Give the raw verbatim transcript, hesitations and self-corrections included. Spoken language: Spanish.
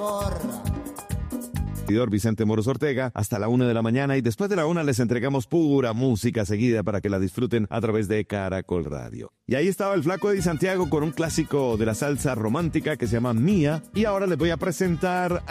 Vicente Moros Ortega hasta la una de la mañana, y después de la una les entregamos pura música seguida para que la disfruten a través de Caracol Radio. Y ahí estaba el Flaco Eddie Santiago con un clásico de la salsa romántica que se llama Mía, y ahora les voy a presentar